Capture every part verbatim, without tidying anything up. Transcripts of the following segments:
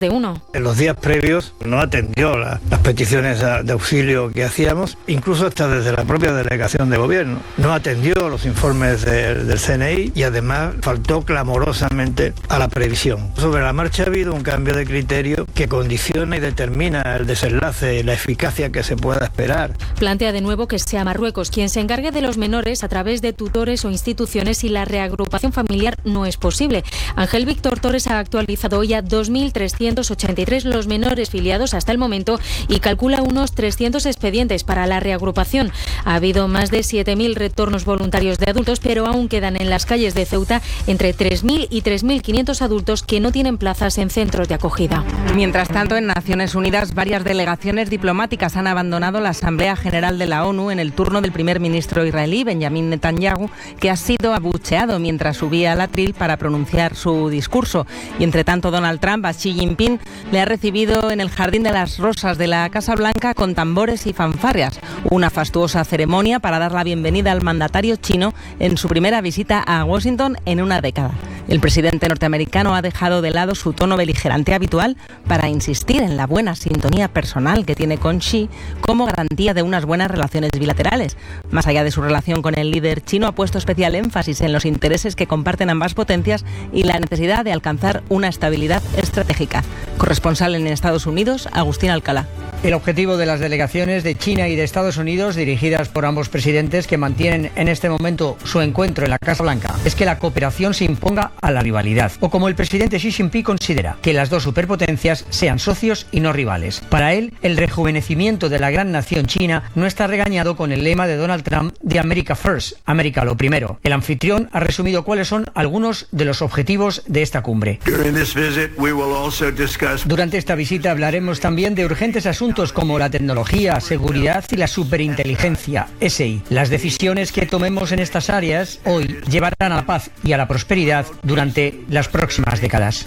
de uno. En los días previos no atendió la, las peticiones de auxilio que hacíamos, incluso hasta desde la propia delegación de gobierno. No atendió los informes de, del C N I y además faltó clamorosamente a la previsión. Sobre la marcha ha habido un cambio de criterio que condiciona y determina el desenlace y la eficacia que se pueda esperar. Plantea de nuevo que sea Marruecos quien se encargue de los menores a través de tutores o instituciones y la reagrupación familiar no es posible. Ángel Víctor Torres ha actualizado hoy a dos mil trescientos ochenta y tres los menores filiados hasta el momento y calcula unos trescientos expedientes para la reagrupación. Ha habido más de siete mil retornos voluntarios de adultos, pero aún quedan en las calles de Ceuta entre tres mil y tres mil quinientos adultos que no tienen plazas en centros de acogida. Mientras tanto, en Naciones Unidas, varias delegaciones diplomáticas han abandonado la Asamblea General de la ONU en el turno del primer ministro israelí, Benjamin Netanyahu, que ha sido abucheado mientras subía al atril para pronunciar su discurso. Y entre tanto, Donald Trump a Xi Jinping le ha recibido en el Jardín de las Rosas de la Casa Blanca con tambores y fanfarrias. Una fastuosa ceremonia para dar la bienvenida al mandatario chino en su primera visita a Washington en una década. El presidente norteamericano ha dejado de lado su tono beligerante habitual para insistir en la buena sintonía personal que tiene con Xi como garantía de unas buenas relaciones bilaterales. Más allá de su relación con el líder chino, ha puesto especial énfasis en los intereses que comparten ambas potencias y la necesidad de alcanzar una estabilidad estratégica. Corresponsal en Estados Unidos, Agustín Alcalá. El objetivo de las delegaciones de China y de Estados Unidos, dirigidas por ambos presidentes que mantienen en este momento su encuentro en la Casa Blanca, es que la cooperación se imponga a la rivalidad, o como el presidente Xi Jinping considera, que las dos superpotencias sean socios y no rivales. Para él, el rejuvenecimiento de la gran nación china no está regañado con el lema de Donald Trump de America First, América lo primero. El anfitrión ha resumido cuáles son algunos de los objetivos de esta cumbre. Durante esta visita hablaremos también de urgentes asuntos como la tecnología, seguridad y la superinteligencia, S I. Las decisiones que tomemos en estas áreas hoy llevarán a la paz y a la prosperidad durante las próximas décadas.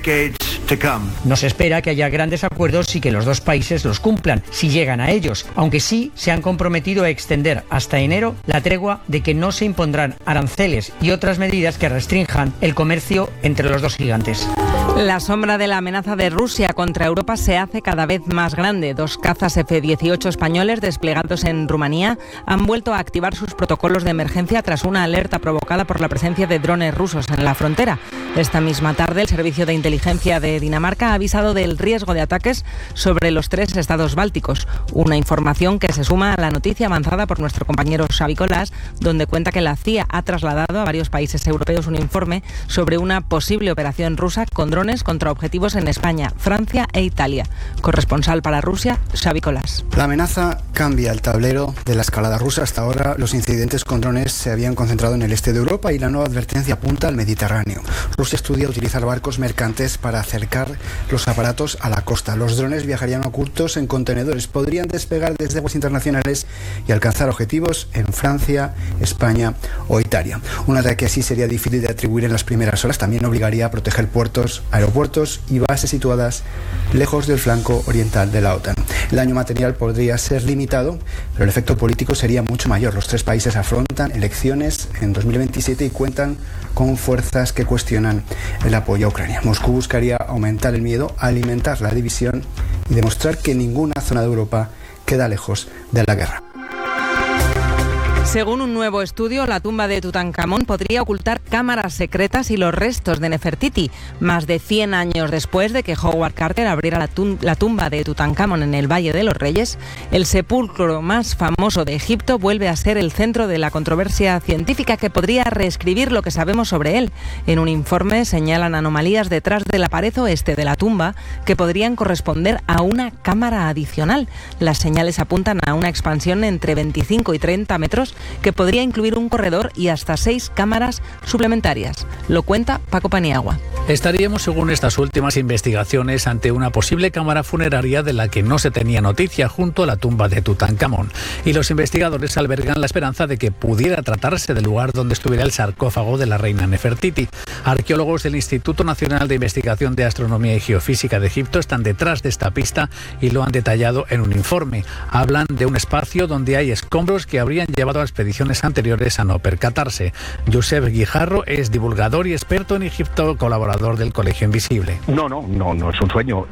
No se espera que haya grandes acuerdos y que los dos países los cumplan, si llegan a ellos, aunque sí se han comprometido a extender hasta enero la tregua de que no se impondrán aranceles y otras medidas que restrinjan el comercio entre los dos gigantes. La sombra de la amenaza de Rusia contra Europa se hace cada vez más grande. Dos cazas F dieciocho españoles desplegados en Rumanía han vuelto a activar sus protocolos de emergencia tras una alerta provocada por la presencia de drones rusos en la frontera. Esta misma tarde, el Servicio de Inteligencia de Dinamarca ha avisado del riesgo de ataques sobre los tres estados bálticos. Una información que se suma a la noticia avanzada por nuestro compañero Xavi Colás, donde cuenta que la C I A ha trasladado a varios países europeos un informe sobre una posible operación rusa con drones contra objetivos en España, Francia e Italia. Corresponsal para Rusia, Xavi Colás. La amenaza cambia el tablero de la escalada rusa. Hasta ahora los incidentes con drones se habían concentrado en el este de Europa y la nueva advertencia apunta al Mediterráneo. Rusia estudia utilizar barcos mercantes para acercar los aparatos a la costa. Los drones viajarían ocultos en contenedores, podrían despegar desde aguas internacionales y alcanzar objetivos en Francia, España o Italia. Un ataque así sería difícil de atribuir en las primeras horas. También obligaría a proteger puertos, aeropuertos y bases situadas lejos del flanco oriental de la OTAN. El daño material podría ser limitado, pero el efecto político sería mucho mayor. Los tres países afrontan elecciones en dos mil veintisiete y cuentan con fuerzas que cuestionan el apoyo a Ucrania. Moscú buscaría aumentar el miedo, alimentar la división y demostrar que ninguna zona de Europa queda lejos de la guerra. Según un nuevo estudio, la tumba de Tutankamón podría ocultar cámaras secretas y los restos de Nefertiti, más de cien años después de que Howard Carter abriera la, tum- la tumba de Tutankamón en el Valle de los Reyes. El sepulcro más famoso de Egipto vuelve a ser el centro de la controversia científica que podría reescribir lo que sabemos sobre él. En un informe señalan anomalías detrás de la pared oeste de la tumba que podrían corresponder a una cámara adicional. Las señales apuntan a una expansión entre veinticinco y treinta metros que podría incluir un corredor y hasta seis cámaras suplementarias. Lo cuenta Paco Paniagua. Estaríamos, según estas últimas investigaciones, ante una posible cámara funeraria de la que no se tenía noticia junto a la tumba de Tutankamón. Y los investigadores albergan la esperanza de que pudiera tratarse del lugar donde estuviera el sarcófago de la reina Nefertiti. Arqueólogos del Instituto Nacional de Investigación de Astronomía y Geofísica de Egipto están detrás de esta pista y lo han detallado en un informe. Hablan de un espacio donde hay escombros que habrían llevado a expediciones anteriores a no percatarse. Josep Guijarro Navarro es divulgador y experto en Egipto, colaborador del Colegio Invisible. No, no, no, no es un sueño.